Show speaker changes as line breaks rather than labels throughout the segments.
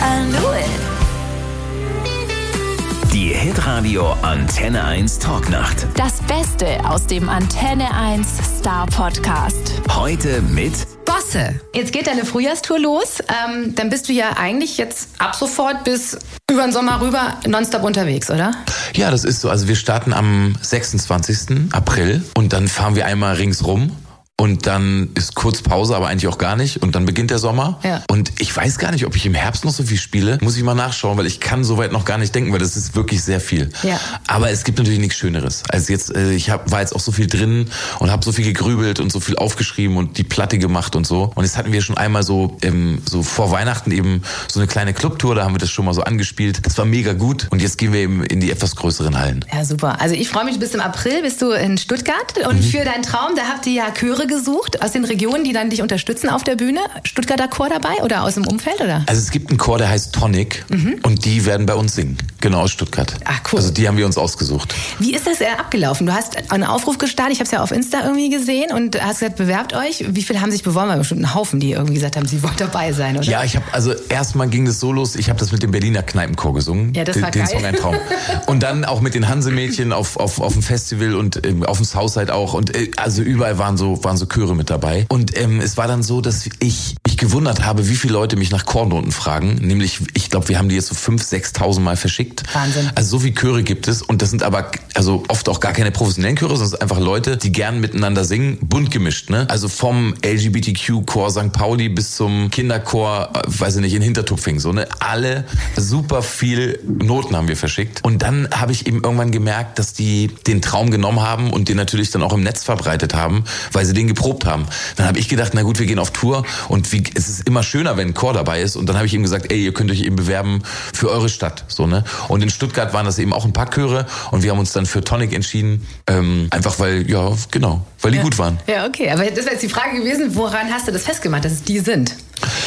I knew it.
Die Hitradio Antenne 1 Talknacht.
Das Beste aus dem Antenne 1 Star Podcast.
Heute mit
Bosse. Jetzt geht deine Frühjahrstour los. Dann bist du ja eigentlich jetzt ab sofort bis über den Sommer rüber nonstop unterwegs, oder?
Ja, das ist so. Also wir starten am 26. April und dann fahren wir einmal ringsrum. Und dann ist kurz Pause, aber eigentlich auch gar nicht. Und dann beginnt der Sommer. Ja. Und ich weiß gar nicht, ob ich im Herbst noch so viel spiele. Muss ich mal nachschauen, weil ich kann soweit noch gar nicht denken, weil das ist wirklich sehr viel. Ja. Aber es gibt natürlich nichts Schöneres. Also jetzt, war jetzt auch so viel drin und habe so viel gegrübelt und so viel aufgeschrieben und die Platte gemacht und so. Und jetzt hatten wir schon einmal so vor Weihnachten eben so eine kleine Clubtour. Da haben wir das schon mal so angespielt. Das war mega gut. Und jetzt gehen wir eben in die etwas größeren Hallen.
Ja, super. Also ich freue mich, bis im April bist du in Stuttgart. Und für deinen Traum, da habt ihr ja Chöre gesucht aus den Regionen, die dann dich unterstützen auf der Bühne. Stuttgarter Chor dabei oder aus dem Umfeld, oder?
Also es gibt einen Chor, der heißt Tonic und die werden bei uns singen. Genau, aus Stuttgart.
Ach, cool.
Also die haben wir uns ausgesucht.
Wie ist das abgelaufen? Du hast einen Aufruf gestartet, ich habe es ja auf Insta irgendwie gesehen und hast gesagt, bewerbt euch. Wie viele haben sich beworben? Weil bestimmt ein Haufen, die irgendwie gesagt haben, sie wollen dabei sein, oder?
Ja, erstmal ging das so los, ich habe das mit dem Berliner Kneipenchor gesungen.
Ja, das war geil.
Den Song Ein Traum. Und dann auch mit den Hansemädchen auf dem Festival und auf dem Southside auch. Und also überall waren so Chöre mit dabei. Und es war dann so, dass ich mich gewundert habe, wie viele Leute mich nach Chornoten fragen. Nämlich, ich glaube, wir haben die jetzt so 5.000, 6.000 Mal verschickt.
Wahnsinn.
Also so viele Chöre gibt es. Und das sind aber also oft auch gar keine professionellen Chöre, sondern einfach Leute, die gern miteinander singen. Bunt gemischt, ne? Also vom LGBTQ-Chor St. Pauli bis zum Kinderchor, weiß ich nicht, in Hintertupfing. So, ne? Alle super viel Noten haben wir verschickt. Und dann habe ich eben irgendwann gemerkt, dass die den Traum genommen haben und den natürlich dann auch im Netz verbreitet haben, weil sie den geprobt haben. Dann habe ich gedacht, na gut, wir gehen auf Tour und es ist immer schöner, wenn ein Chor dabei ist. Und dann habe ich ihm gesagt, ey, ihr könnt euch eben bewerben für eure Stadt. So, ne? Und in Stuttgart waren das eben auch ein paar Chöre und wir haben uns dann für Tonic entschieden, einfach weil die gut waren.
Ja, okay. Aber das wäre jetzt die Frage gewesen, woran hast du das festgemacht, dass es die sind?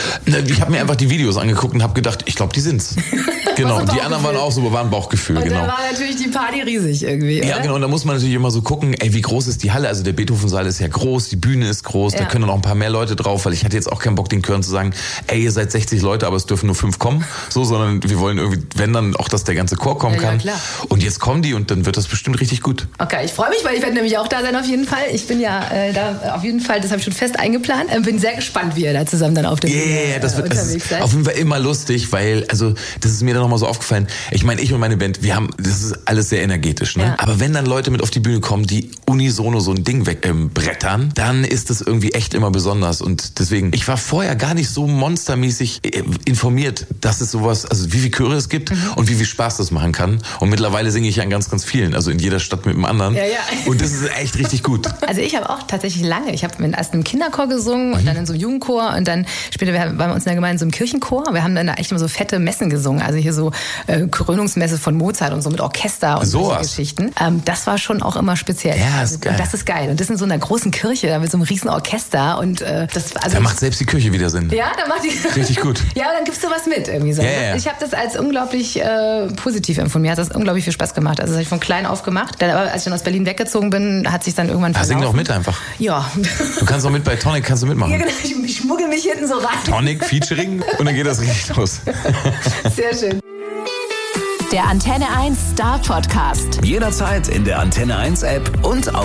Ich habe mir einfach die Videos angeguckt und habe gedacht, ich glaube, die sind's. Genau, die anderen waren auch so, waren Bauchgefühl.
Und
genau.
da war natürlich die Party riesig irgendwie, oder?
Ja, genau, und da muss man natürlich immer so gucken, ey, wie groß ist die Halle? Also der Beethoven-Saal ist ja groß, die Bühne ist groß, da können noch ein paar mehr Leute drauf, weil ich hatte jetzt auch keinen Bock, den Chören zu sagen, ey, ihr seid 60 Leute, aber es dürfen nur 5 kommen, so, sondern wir wollen irgendwie, wenn dann auch, dass der ganze Chor kommen kann. Klar. Und jetzt kommen die und dann wird das bestimmt richtig gut.
Okay, ich freue mich, weil ich werde nämlich auch da sein auf jeden Fall. Ich bin ja da auf jeden Fall, das habe ich schon fest eingeplant. Bin sehr gespannt, wie ihr da zusammen dann auf der Bühne
das wird auf jeden Fall immer lustig, weil, also, das ist mir dann nochmal so aufgefallen. Ich meine, ich und meine Band, das ist alles sehr energetisch, ne? Ja. Aber wenn dann Leute mit auf die Bühne kommen, die unisono so ein Ding wegbrettern, dann ist das irgendwie echt immer besonders. Und deswegen, ich war vorher gar nicht so monstermäßig informiert, dass es sowas, also wie viele Chöre es gibt und wie viel Spaß das machen kann. Und mittlerweile singe ich ja in ganz, ganz vielen, also in jeder Stadt mit dem anderen. Ja, ja. Und das ist echt richtig gut.
Also ich habe auch tatsächlich lange, ich habe erst im Kinderchor gesungen und dann in so einem Jugendchor und dann später waren wir uns in der Gemeinde so im Kirchenchor. Wir haben dann da echt immer so fette Messen gesungen, also hier so Krönungsmesse von Mozart und so mit Orchester und solche Geschichten. Das war schon auch immer speziell.
Ja, ist geil.
Und das ist geil. Und das in so einer großen Kirche, da mit so einem riesen Orchester und das. Also
da macht selbst die Kirche wieder Sinn.
Ja, da macht die
richtig gut.
Ja, und dann gibst du was mit irgendwie so. Ja. Ich habe das als unglaublich positiv empfunden. Mir hat das unglaublich viel Spaß gemacht. Also das habe ich von klein auf gemacht. Dann, aber als ich dann aus Berlin weggezogen bin, hat sich dann irgendwann verlaufen.
Sing doch mit einfach.
Ja.
Du kannst auch mit bei Tonic, kannst du mitmachen.
Ja, genau. Ich schmuggel mich hinten so rein.
Tonic Featuring und dann geht das richtig los.
Sehr schön.
Der Antenne 1 Star Podcast.
Jederzeit in der Antenne 1 App und auf